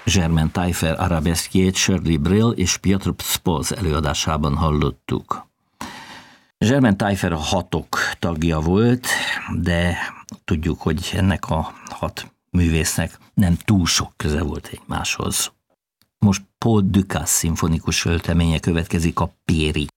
Germain Taillefer arabeszkjét Shirley Brill és Piotr Spoz előadásában hallottuk. Germain Taillefer a Hatok tagja volt, de tudjuk, hogy ennek a 6 művésznek nem túl sok köze volt egymáshoz. Most Paul Dukas szimfonikus költeménye következik, a Péri.